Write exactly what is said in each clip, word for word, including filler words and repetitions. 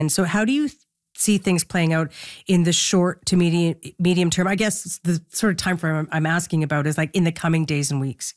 And so how do you see things playing out in the short to medium medium term? I guess the sort of time frame I'm asking about is like in the coming days and weeks.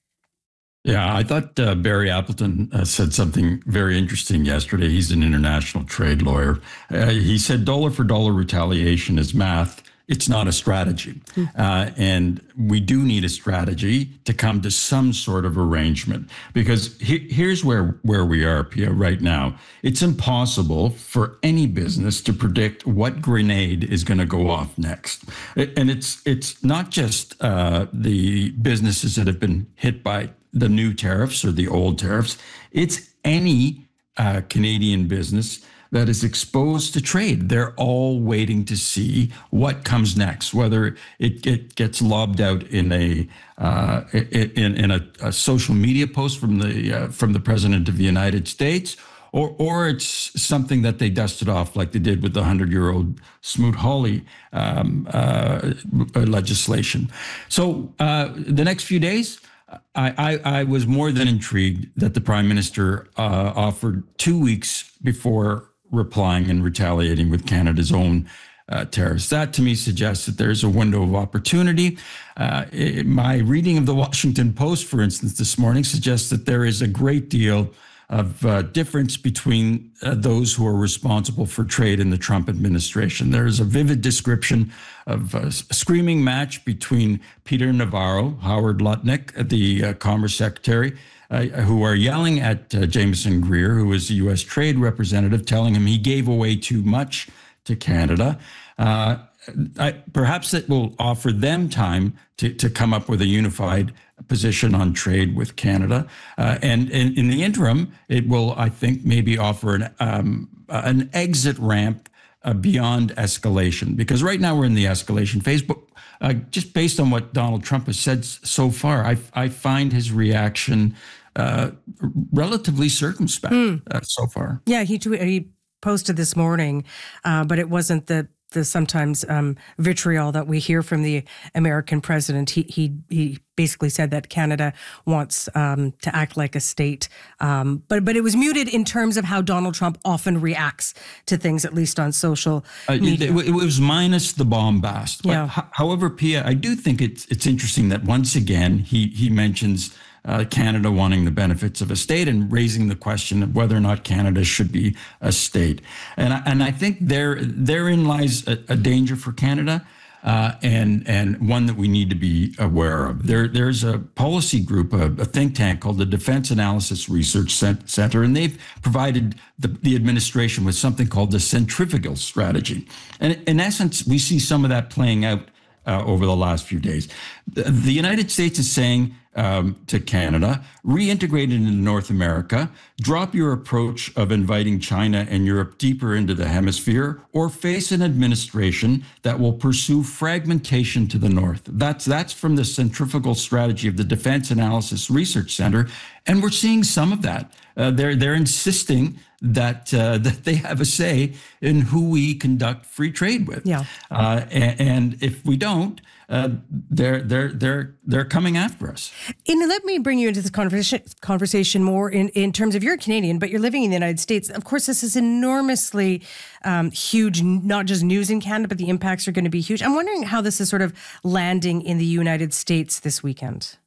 Yeah, I thought uh, Barry Appleton uh, said something very interesting yesterday. He's an international trade lawyer. Uh, he said dollar for dollar retaliation is math. It's not a strategy. Mm-hmm. Uh, and we do need a strategy to come to some sort of arrangement, because he, here's where, where we are, Pia, right now. It's impossible for any business to predict what grenade is going to go off next. And it's, it's not just uh, the businesses that have been hit by the new tariffs or the old tariffs. It's any uh, Canadian business that is exposed to trade. They're all waiting to see what comes next, whether it, it gets lobbed out in a uh, in, in a, a social media post from the uh, from the President of the United States, or or it's something that they dusted off like they did with the hundred-year-old Smoot-Hawley um, uh, legislation. So uh, the next few days, I, I, I was more than intrigued that the Prime Minister uh, offered two weeks before replying and retaliating with Canada's own uh, tariffs. That to me suggests that there's a window of opportunity. Uh, it, my reading of the Washington Post, for instance, this morning suggests that there is a great deal of uh, difference between uh, those who are responsible for trade in the Trump administration. There is a vivid description of a screaming match between Peter Navarro, Howard Lutnick, the uh, Commerce Secretary, uh, who are yelling at uh, Jameson Greer, who is the U S Trade Representative, telling him he gave away too much to Canada. Uh, I, perhaps it will offer them time to, to come up with a unified position on trade with Canada. Uh, and, and in the interim, it will, I think, maybe offer an, um, an exit ramp uh, beyond escalation. Because right now we're in the escalation phase. But uh, just based on what Donald Trump has said so far, I, I find his reaction uh, relatively circumspect mm. uh, so far. Yeah, he, he posted this morning, uh, but it wasn't the the sometimes um, vitriol that we hear from the American president. He he he basically said that Canada wants um, to act like a state, um, but but it was muted in terms of how Donald Trump often reacts to things, at least on social uh, media. It, it was minus the bombast. But yeah. h- however, Pia, I do think it's it's interesting that once again he he mentions Uh, Canada wanting the benefits of a state and raising the question of whether or not Canada should be a state. And I, and I think there therein lies a, a danger for Canada, uh, and and one that we need to be aware of. There There's a policy group, a, a think tank called the Defense Analysis Research Center, and they've provided the, the administration with something called the centrifugal strategy. And in essence, we see some of that playing out uh, over the last few days. The, the United States is saying Um, to Canada, reintegrate into North America, drop your approach of inviting China and Europe deeper into the hemisphere, or face an administration that will pursue fragmentation to the north. That's that's from the centrifugal strategy of the Defense Analysis Research Center, and we're seeing some of that. Uh, they're they're insisting that uh, that they have a say in who we conduct free trade with. Yeah. Uh, and, and if we don't, Uh, they're they're they're they're coming after us. And let me bring you into this conversation conversation more in, in terms of you're Canadian, but you're living in the United States. Of course, this is enormously um, huge, not just news in Canada, but the impacts are going to be huge. I'm wondering how this is sort of landing in the United States this weekend.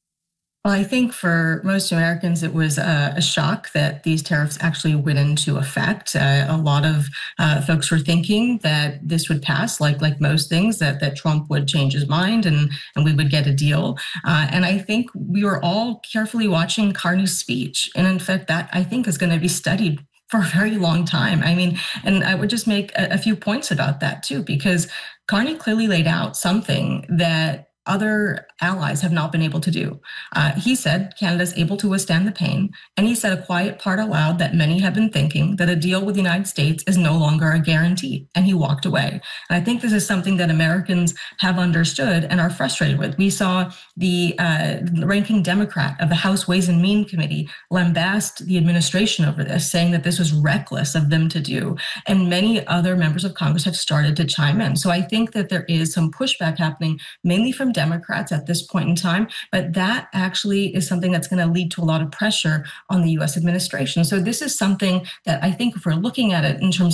Well, I think for most Americans, it was a, a shock that these tariffs actually went into effect. Uh, a lot of uh, folks were thinking that this would pass, like like most things, that that Trump would change his mind and, and we would get a deal. Uh, and I think we were all carefully watching Carney's speech. And in fact, that I think is going to be studied for a very long time. I mean, and I would just make a, a few points about that too, because Carney clearly laid out something that other allies have not been able to do. Uh, he said Canada's able to withstand the pain, and he said a quiet part aloud that many have been thinking, that a deal with the United States is no longer a guarantee, and he walked away. And I think this is something that Americans have understood and are frustrated with. We saw the uh, ranking Democrat of the House Ways and Means Committee lambast the administration over this, saying that this was reckless of them to do. And many other members of Congress have started to chime in. So I think that there is some pushback happening, mainly from Democrats at this point in time, but that actually is something that's going to lead to a lot of pressure on the U S administration. So this is something that I think if we're looking at it in terms